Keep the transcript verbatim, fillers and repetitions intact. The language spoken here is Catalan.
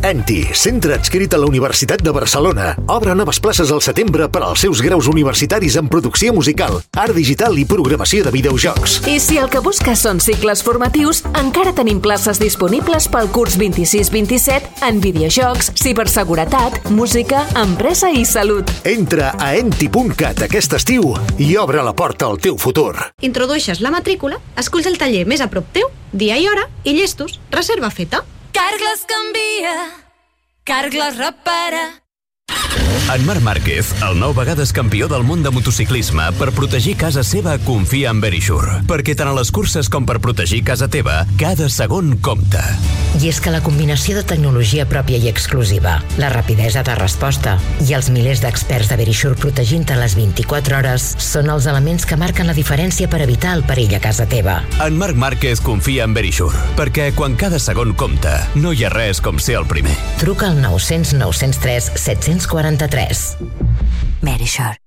ENTI, centre adscrit a la Universitat de Barcelona. Obre noves places al setembre per als seus graus universitaris en producció musical, art digital i programació de videojocs. I si el que busques són cicles formatius, encara tenim places disponibles pel curs vint-i-sis vint-i-set en videojocs, ciberseguretat, música, empresa i salut. Entra a enti punt cat aquest estiu i obre la porta al teu futur. Introdueixes la matrícula, esculls el taller més a prop teu, dia i hora, i llestos, reserva feta. Carglass canvia, Carglass repara. En Marc Márquez, el nou vegades campió del món de motociclisme, per protegir casa seva confia en Verisure. Perquè tant a les curses com per protegir casa teva, cada segon compta. I és que la combinació de tecnologia pròpia i exclusiva, la rapidesa de resposta i els milers d'experts de Verisure protegint-te les vint-i-quatre hores són els elements que marquen la diferència per evitar el perill a casa teva. En Marc Márquez confia en Verisure, perquè quan cada segon compta, no hi ha res com ser el primer. Truca al nou cents nou cents tres set cents quaranta-tres. Verisure.